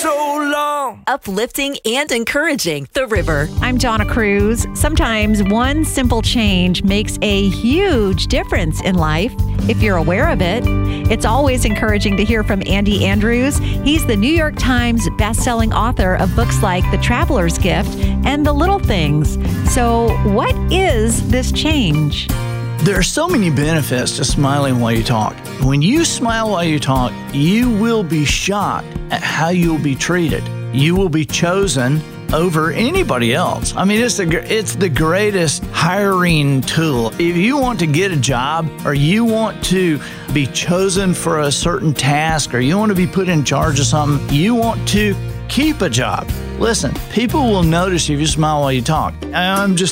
so long. Uplifting and encouraging. The River. I'm Donna Cruz. Sometimes one simple change makes a huge difference in life if you're aware of it. It's always encouraging to hear from Andy Andrews. He's the New York Times bestselling author of books like The Traveler's Gift and The Little Things. So what is this change? There are so many benefits to smiling while you talk. When you smile while you talk, you will be shocked at how you'll be treated. You will be chosen over anybody else. I mean, it's the greatest hiring tool. If you want to get a job, or you want to be chosen for a certain task, or you want to be put in charge of something, you want to keep a job. Listen, people will notice if you smile while you talk. I'm just